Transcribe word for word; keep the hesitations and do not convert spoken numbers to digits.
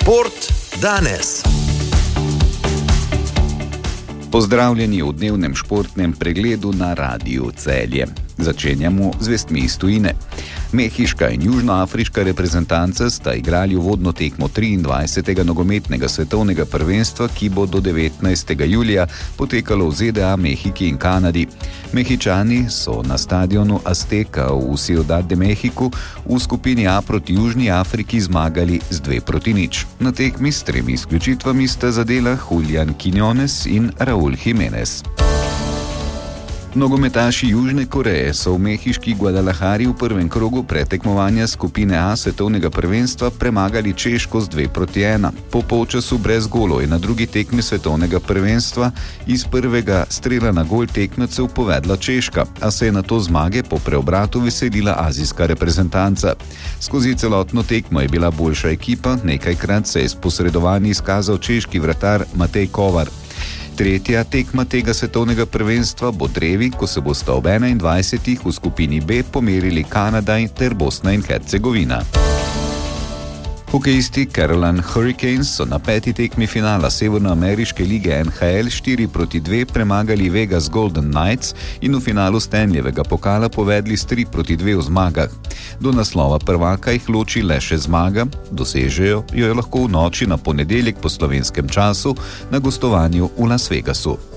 Šport danes. Pozdravljeni v dnevnem športnem pregledu na Radiu Celje. Začenjamo z vestmi iz tujine. Mehiška in južnoafriška reprezentanca sta igrali uvodno tekmo triindvajsetega nogometnega svetovnega prvenstva, ki bo do devetnajstega julija potekalo v Z D A, Mehiki in Kanadi. Mehičani so na stadionu Azteca v Ciudad de México v skupini A proti Južni Afriki zmagali z dve proti nič. Na tekmi s tremi izključitvami sta zadela Julián Quiñones in Raúl Jiménez. Nogometaši Južne Koreje so v mehiški Guadalajari v prvem krogu pretekmovanja skupine A svetovnega prvenstva premagali Češko z dve proti ena. Po polčasu brez golov je na drugi tekmi svetovnega prvenstva iz prvega strela na gol tekmecev povedla Češka, a se je na to zmage po preobratu veselila azijska reprezentanca. Skozi celotno tekmo je bila boljša ekipa, nekajkrat se je s posredovanji izkazal češki vratar Matej Kovar. Tretja tekma tega svetovnega prvenstva bo drevi, ko se bosta ob enaindvajsetih v skupini B pomerili Kanada ter Bosna in Hercegovina. Hokejisti Carolina Hurricanes so na peti tekmi finala Severnoameriške lige N H L štiri proti dve premagali Vegas Golden Knights in v finalu Stanleyjevega pokala povedli s tri proti dve v zmagah. Do naslova prvaka jih loči le še zmaga, dosežejo jo lahko v noči na ponedeljek po slovenskem času na gostovanju v Las Vegasu.